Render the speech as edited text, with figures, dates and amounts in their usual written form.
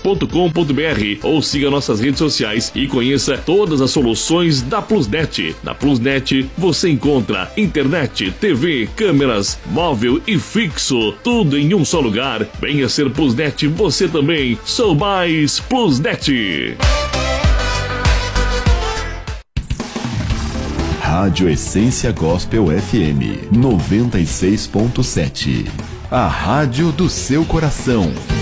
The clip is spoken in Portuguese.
ou siga nossas redes sociais e conheça todas as soluções da Plusnet. Na Plusnet você encontra internet, TV, câmeras, móvel e fixo, tudo em um só lugar. Venha ser Plusnet você também. Sou mais Plusnet. Rádio Essência Gospel FM 96.7. A rádio do seu coração.